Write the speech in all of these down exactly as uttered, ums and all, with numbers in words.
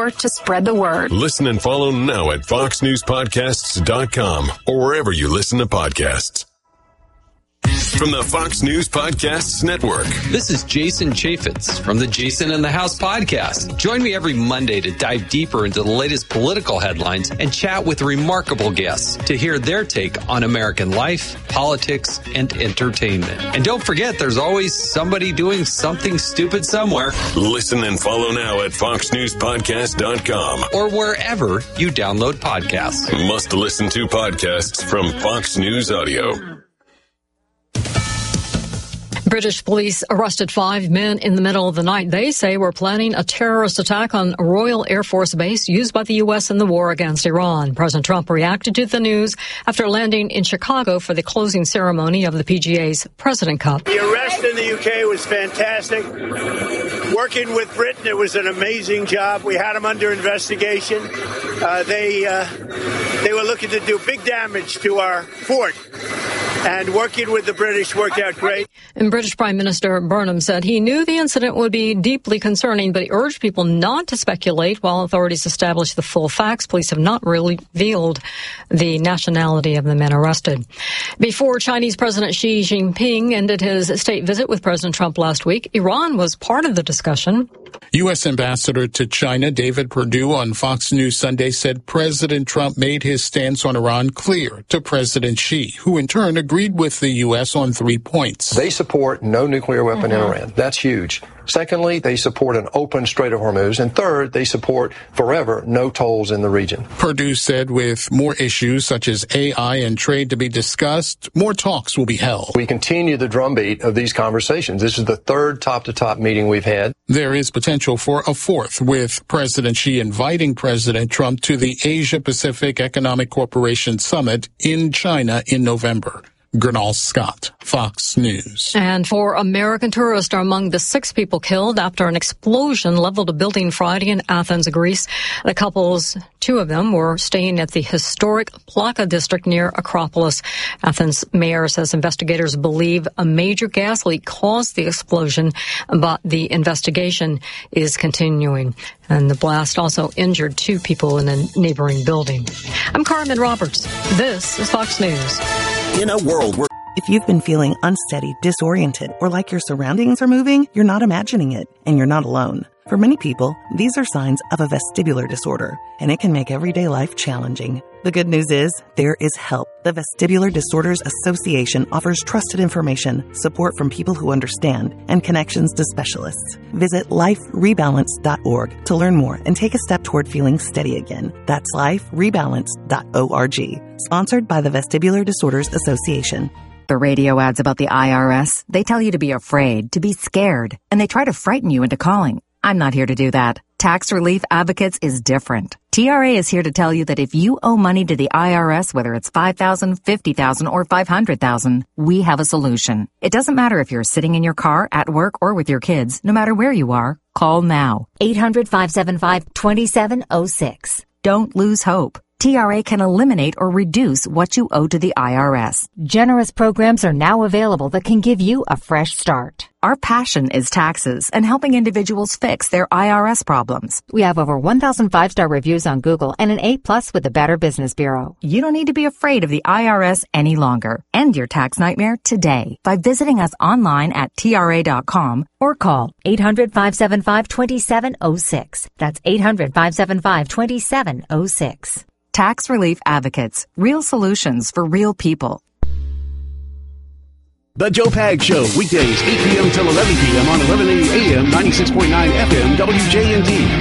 sure to spread the word. Listen and follow now at fox news podcasts dot com or wherever you listen to podcasts. From the Fox News Podcasts Network. This is Jason Chaffetz from the Jason in the House podcast. Join me every Monday to dive deeper into the latest political headlines and chat with remarkable guests to hear their take on American life, politics, and entertainment. And don't forget, there's always somebody doing something stupid somewhere. Listen and follow now at fox news podcast dot com or wherever you download podcasts. Must listen to podcasts from Fox News Audio. British police arrested five men in the middle of the night. They say were planning a terrorist attack on a Royal Air Force base used by the U S in the war against Iran. President Trump reacted to the news after landing in Chicago for the closing ceremony of the P G A's President Cup. The arrest in the U K was fantastic. Working with Britain, it was an amazing job. We had them under investigation. Uh, they uh, they were looking to do big damage to our fort. And working with the British worked out great. And British Prime Minister Burnham said he knew the incident would be deeply concerning, but he urged people not to speculate while authorities establish the full facts. Police have not really revealed the nationality of the men arrested. Before Chinese President Xi Jinping ended his state visit with President Trump last week, Iran was part of the discussion. U S. Ambassador to China David Perdue on Fox News Sunday said President Trump made his stance on Iran clear to President Xi, who in turn agreed with the U S on three points. They support no nuclear weapon mm-hmm. in Iran. That's huge. Secondly, they support an open Strait of Hormuz. And third, they support forever no tolls in the region. Perdue said with more issues such as A I and trade to be discussed, more talks will be held. We continue the drumbeat of these conversations. This is the third top-to-top meeting we've had. There is potential for a fourth, with President Xi inviting President Trump to the Asia-Pacific Economic Cooperation Summit in China in November. Gernal Scott, Fox News. And four American tourists are among the six people killed after an explosion leveled a building Friday in Athens, Greece. The couples, two of them, were staying at the historic Plaka district near Acropolis. Athens mayor says investigators believe a major gas leak caused the explosion, but the investigation is continuing. And the blast also injured two people in a neighboring building. I'm Carmen Roberts. This is Fox News. In a world where if you've been feeling unsteady, disoriented, or like your surroundings are moving, you're not imagining it, and you're not alone. For many people, these are signs of a vestibular disorder, and it can make everyday life challenging. The good news is, there is help. The Vestibular Disorders Association offers trusted information, support from people who understand, and connections to specialists. Visit life rebalance dot org to learn more and take a step toward feeling steady again. That's life rebalance dot org. Sponsored by the Vestibular Disorders Association. The radio ads about the I R S, they tell you to be afraid, to be scared, and they try to frighten you into calling. I'm not here to do that. Tax Relief Advocates is different. T R A is here to tell you that if you owe money to the I R S, whether it's five thousand dollars, fifty thousand dollars, or five hundred thousand dollars, we have a solution. It doesn't matter if you're sitting in your car, at work, or with your kids. No matter where you are, call now. eight hundred, five seven five, two seven zero six. Don't lose hope. T R A can eliminate or reduce what you owe to the I R S. Generous programs are now available that can give you a fresh start. Our passion is taxes and helping individuals fix their I R S problems. We have over one thousand five-star reviews on Google and an A plus with the Better Business Bureau. You don't need to be afraid of the I R S any longer. End your tax nightmare today by visiting us online at T R A dot com or call eight hundred, five seven five, two seven zero six. That's eight hundred, five seven five, two seven zero six. Tax Relief Advocates. Real solutions for real people. The Joe Pags Show, weekdays, eight p.m. till eleven p.m. on eleven eighty A M, ninety-six point nine F M, W J N D.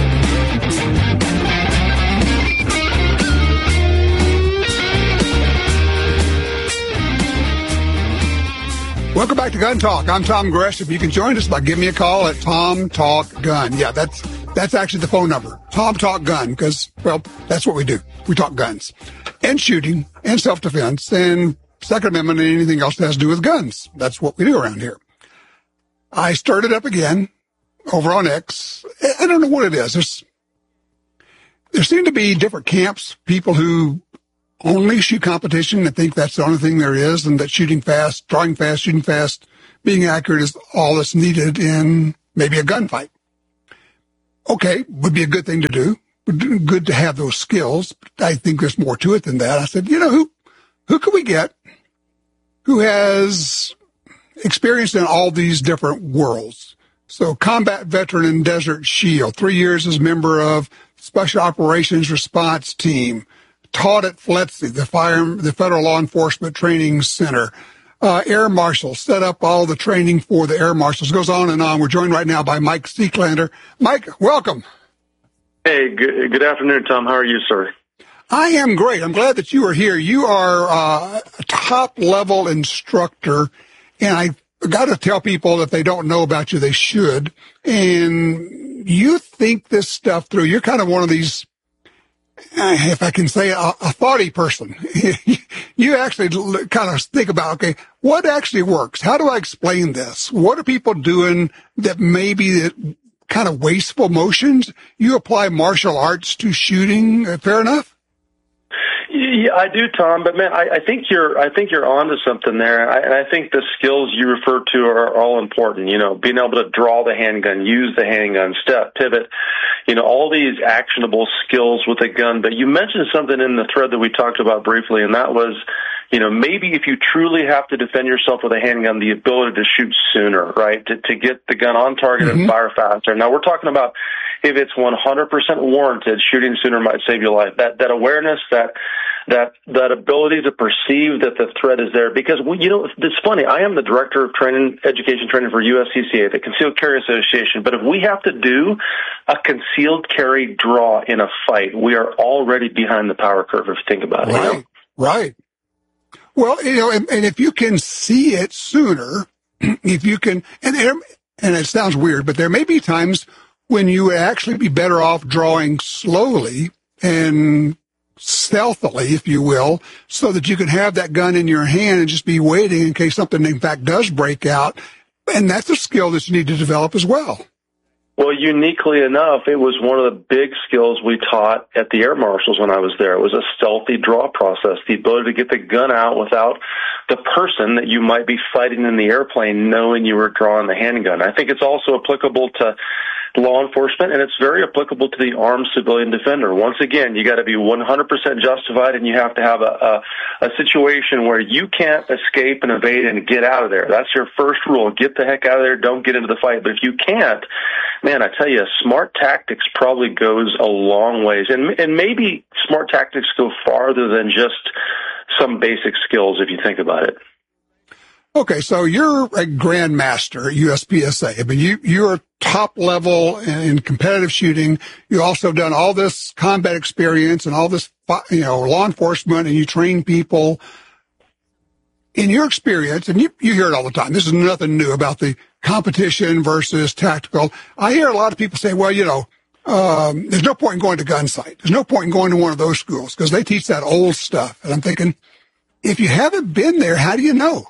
Welcome back to Gun Talk. I'm Tom Gresham. You can join us by giving me a call at Tom Talk Gun. Yeah, that's that's actually the phone number. Tom Talk Gun, because, well, that's what we do. We talk guns and shooting and self-defense and Second Amendment and anything else that has to do with guns. That's what we do around here. I started up again over on X. I don't know what it is. There's, there seem to be different camps, people who only shoot competition and think that's the only thing there is, and that shooting fast, drawing fast, shooting fast, being accurate is all that's needed in maybe a gunfight. okay, would be a good thing to do. Good to have those skills. I think there's more to it than that. I said, you know, who, who can we get who has experience in all these different worlds? So combat veteran in Desert Shield, three years as member of Special Operations Response Team, taught at F L E T C, the Fire, the Federal Law Enforcement Training Center. Uh, Air Marshal, set up all the training for the Air Marshals. Goes on and on. We're joined right now by Mike Seeklander. Mike, welcome. Hey, good, good afternoon, Tom. How are you, sir? I am great. I'm glad that you are here. You are uh, a top-level instructor, and I got to tell people if they don't know about you, they should. And you think this stuff through. You're kind of one of these, if I can say, a, a thoughty person. You actually kind of think about, okay, what actually works? How do I explain this? What are people doing that maybe that kind of wasteful motions? You apply martial arts to shooting, fair enough? Yeah, I do, Tom. But man, I, I think you're, I think you're onto something there. I, and I think the skills you refer to are all important. You know, being able to draw the handgun, use the handgun, step, pivot. You know, all these actionable skills with a gun. But you mentioned something in the thread that we talked about briefly, and that was, you know, maybe if you truly have to defend yourself with a handgun, the ability to shoot sooner, right? To, to get the gun on target mm-hmm. and fire faster. Now, we're talking about if it's one hundred percent warranted, shooting sooner might save your life. That, that awareness, that, that, that ability to perceive that the threat is there. Because, we, you know, it's funny. I am the director of training, education training for U S C C A, the Concealed Carry Association. But if we have to do a concealed carry draw in a fight, we are already behind the power curve, if you think about it. Right, you know? right. Well, you know, and, and if you can see it sooner, if you can, and, and it sounds weird, but there may be times when you would actually be better off drawing slowly and stealthily, if you will, so that you can have that gun in your hand and just be waiting in case something, in fact, does break out. And that's a skill that you need to develop as well. Well, uniquely enough, it was one of the big skills we taught at the Air Marshals when I was there. It was a stealthy draw process, the ability to get the gun out without the person that you might be fighting in the airplane knowing you were drawing the handgun. I think it's also applicable to law enforcement, and it's very applicable to the armed civilian defender. Once again, you got to be one hundred percent justified, and you have to have a, a, a situation where you can't escape and evade and get out of there. That's your first rule. Get the heck out of there. Don't get into the fight. But if you can't, man, I tell you, smart tactics probably goes a long ways. And, and maybe smart tactics go farther than just some basic skills if you think about it. Okay, so you're a grandmaster at U S P S A. I mean, you, you're top level in competitive shooting. You also done all this combat experience and all this, you know, law enforcement, and you train people. In your experience, and you, you hear it all the time, this is nothing new about the competition versus tactical. I hear a lot of people say, well, you know, um, there's no point in going to gun sight. There's no point in going to one of those schools because they teach that old stuff. And I'm thinking, if you haven't been there, how do you know?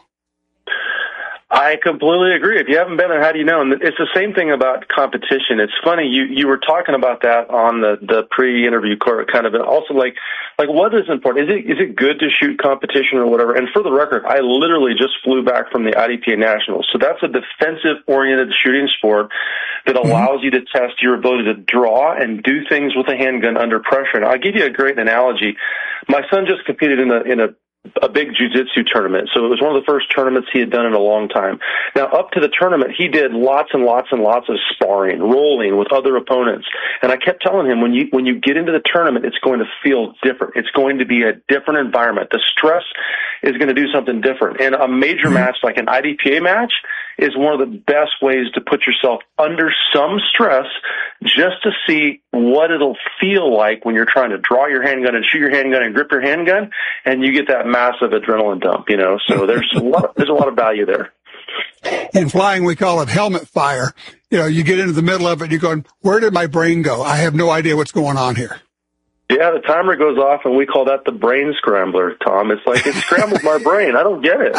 I completely agree. If you haven't been there, how do you know? And it's the same thing about competition. It's funny, you, you were talking about that on the, the pre-interview court, kind of, and also like, like what is important? Is it, is it good to shoot competition or whatever? And for the record, I literally just flew back from the I D P A Nationals. So that's a defensive-oriented shooting sport that allows mm-hmm. you to test your ability to draw and do things with a handgun under pressure. And I'll give you a great analogy. My son just competed in a, in a a big jiu-jitsu tournament. So it was one of the first tournaments he had done in a long time. Now, up to the tournament, he did lots and lots and lots of sparring, rolling with other opponents. And I kept telling him, when you, when you get into the tournament, it's going to feel different. It's going to be a different environment. The stress is going to do something different. And a major match like an I D P A match is one of the best ways to put yourself under some stress just to see what it'll feel like when you're trying to draw your handgun and shoot your handgun and grip your handgun, and you get that massive adrenaline dump, you know. So there's a lot of, there's a lot of value there. In flying, we call it helmet fire. You know, you get into the middle of it, you're going, where did my brain go? I have no idea what's going on here. Yeah, the timer goes off, and we call that the brain scrambler, Tom. It's like it scrambled my brain. I don't get it.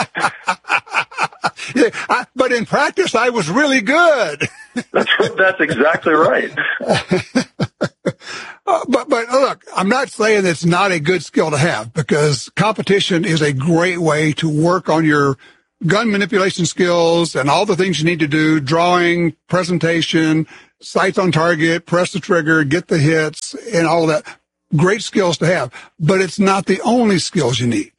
Yeah, I, but in practice, I was really good. That's that's exactly right. uh, but but look, I'm not saying it's not a good skill to have, because competition is a great way to work on your gun manipulation skills and all the things you need to do, drawing, presentation, sights on target, press the trigger, get the hits, and all of that. Great skills to have, but it's not the only skills you need.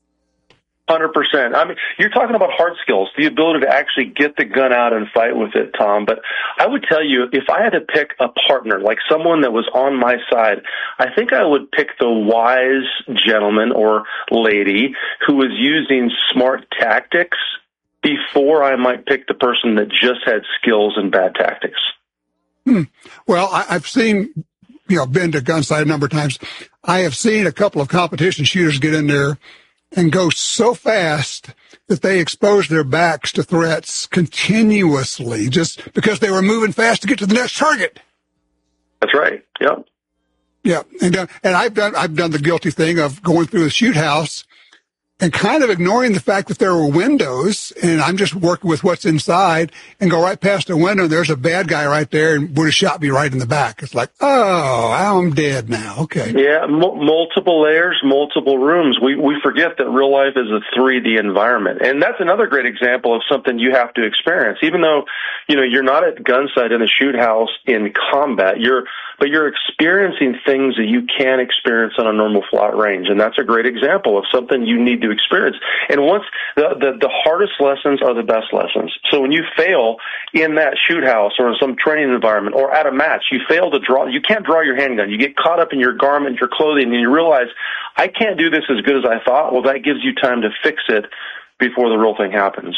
one hundred percent. I mean, you're talking about hard skills, the ability to actually get the gun out and fight with it, Tom. But I would tell you, if I had to pick a partner, like someone that was on my side, I think I would pick the wise gentleman or lady who was using smart tactics before I might pick the person that just had skills and bad tactics. Hmm. Well, I, I've seen, you know, been to gun sight a number of times. I have seen a couple of competition shooters get in there and go so fast that they expose their backs to threats continuously just because they were moving fast to get to the next target. That's right. Yep. Yeah. And, uh, and I've done, I've done the guilty thing of going through a shoot house and kind of ignoring the fact that there were windows, and I'm just working with what's inside, and go right past the window, and there's a bad guy right there and would have shot me right in the back. It's like, oh, I'm dead now. Okay. Yeah, m- multiple layers, multiple rooms. We we forget that real life is a three D environment. And that's another great example of something you have to experience. Even though, you know, you're not at gun sight in a shoot house in combat, you're but you're experiencing things that you can't experience on a normal flat range. And that's a great example of something you need to experience. And once the, the, the hardest lessons are the best lessons. So when you fail in that shoot house or in some training environment or at a match, you fail to draw, you can't draw your handgun. You get caught up in your garment, your clothing, and you realize, I can't do this as good as I thought. Well, that gives you time to fix it before the real thing happens.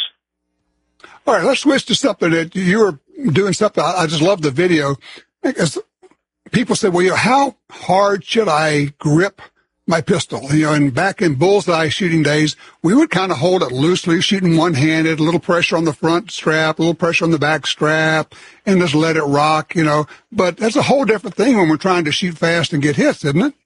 All right, let's switch to something that you were doing something. I just love the video because people say, well, you know, how hard should I grip my pistol? You know, and back in bullseye shooting days, we would kind of hold it loosely, shooting one-handed, a little pressure on the front strap, a little pressure on the back strap, and just let it rock, you know. But that's a whole different thing when we're trying to shoot fast and get hits, isn't it?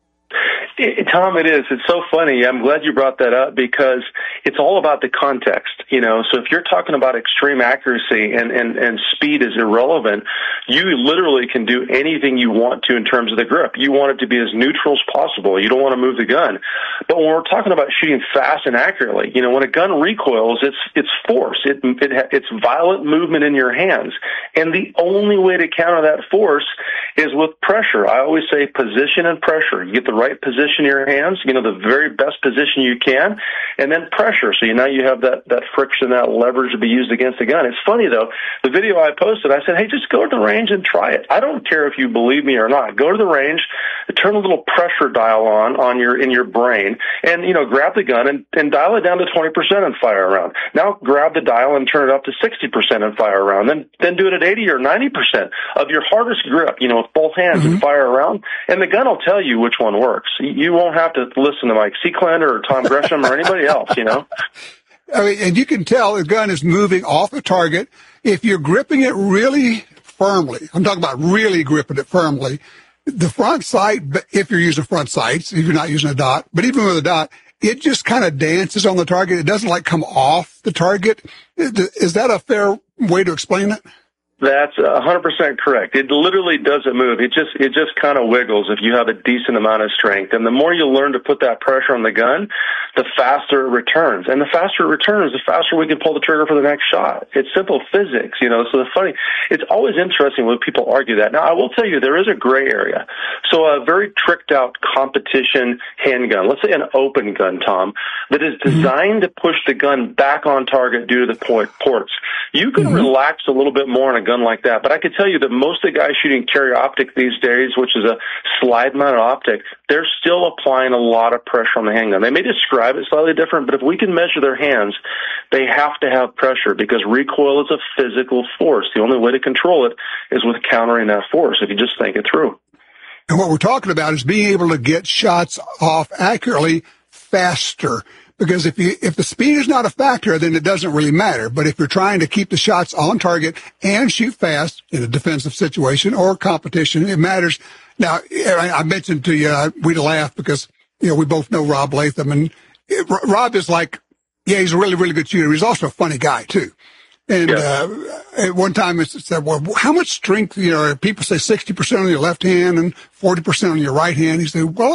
It, Tom, it is. It's so funny. I'm glad you brought that up because it's all about the context, you know. So if you're talking about extreme accuracy and, and, and speed is irrelevant, you literally can do anything you want to in terms of the grip. You want it to be as neutral as possible. You don't want to move the gun. But when we're talking about shooting fast and accurately, you know, when a gun recoils, it's it's force. It, it it's violent movement in your hands. And the only way to counter that force is with pressure. I always say position and pressure. You get the right position in your hands, you know, the very best position you can, and then pressure. So you now you have that, that friction, that leverage to be used against the gun. It's funny, though. The video I posted, I said, hey, just go to the range and try it. I don't care if you believe me or not. Go to the range, turn a little pressure dial on, on your, in your brain, and, you know, grab the gun and, and dial it down to twenty percent and fire around. Now grab the dial and turn it up to sixty percent and fire around. Then, then do it at eighty or ninety percent of your hardest grip, you know, with both hands mm-hmm. and fire around. And the gun will tell you which one works. You won't have to listen to Mike Seeklander or Tom Gresham or anybody else, you know? I mean, and you can tell the gun is moving off the target. If you're gripping it really firmly, I'm talking about really gripping it firmly, the front sight, if you're using front sights, if you're not using a dot, but even with a dot, it just kind of dances on the target. It doesn't like come off the target. Is that a fair way to explain it? That's one hundred percent correct. It literally doesn't move. It just it just kind of wiggles if you have a decent amount of strength. And the more you learn to put that pressure on the gun, the faster it returns. And the faster it returns, the faster we can pull the trigger for the next shot. It's simple physics, you know. So the funny, it's always interesting when people argue that. Now, I will tell you, there is a gray area. So a very tricked out competition handgun, let's say an open gun, Tom, that is designed to push the gun back on target due to the point ports. You can mm-hmm. relax a little bit more on a gun like that, but I can tell you that most of the guys shooting carry optic these days, which is a slide mounted optic, they're still applying a lot of pressure on the handgun. They may describe it slightly different, but if we can measure their hands, they have to have pressure because recoil is a physical force. The only way to control it is with countering that force, if you just think it through. And what we're talking about is being able to get shots off accurately faster. Because if you, if the speed is not a factor, then it doesn't really matter. But if you're trying to keep the shots on target and shoot fast in a defensive situation or competition, it matters. Now, I mentioned to you, uh, we'd laugh because, you know, we both know Rob Latham, and it, Rob is like, yeah, he's a really, really good shooter. He's also a funny guy too. And, yeah. uh, at one time it said, well, how much strength, you know, people say sixty percent on your left hand and forty percent on your right hand. He said, well,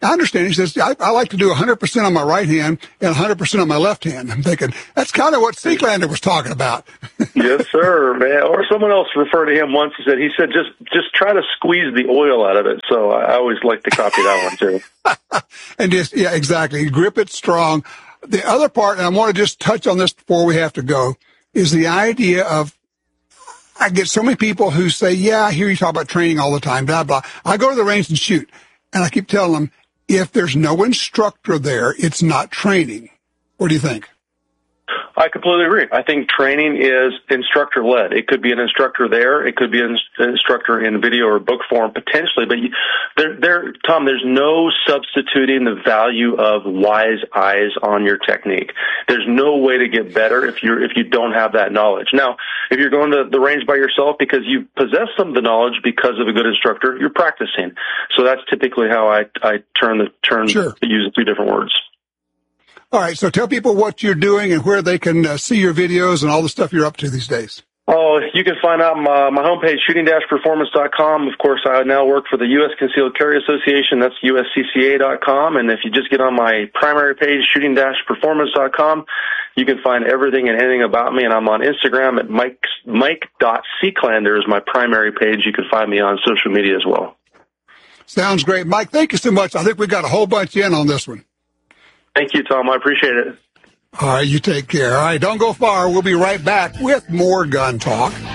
I understand. He says, I, I like to do one hundred percent on my right hand and one hundred percent on my left hand. I'm thinking, that's kind of what Seeklander was talking about. Yes, sir, man. Or someone else referred to him once. He said, he said, just just try to squeeze the oil out of it. So I always like to copy that one, too. And just, yeah, exactly. Grip it strong. The other part, and I want to just touch on this before we have to go, is the idea of, I get so many people who say, yeah, I hear you talk about training all the time, blah, blah. I go to the range and shoot. And I keep telling them, if there's no instructor there, it's not training. What do you think? I completely agree. I think training is instructor-led. It could be an instructor there. It could be an instructor in video or book form, potentially. But you, there, there, Tom, there's no substituting the value of wise eyes on your technique. There's no way to get better if you're if you don't have that knowledge. Now, if you're going to the range by yourself because you possess some of the knowledge because of a good instructor, you're practicing. So that's typically how I I turn the turn sure. to use two different words. All right, so tell people what you're doing and where they can uh, see your videos and all the stuff you're up to these days. Oh, you can find out my, my homepage, shooting dash performance dot com. Of course, I now work for the U S Concealed Carry Association. That's U S C C A dot com. And if you just get on my primary page, shooting dash performance dot com, you can find everything and anything about me. And I'm on Instagram at Mike, Mike dot Seeklander is my primary page. You can find me on social media as well. Sounds great. Mike, thank you so much. I think we got a whole bunch in on this one. Thank you, Tom. I appreciate it. All right, you take care. All right, don't go far. We'll be right back with more gun talk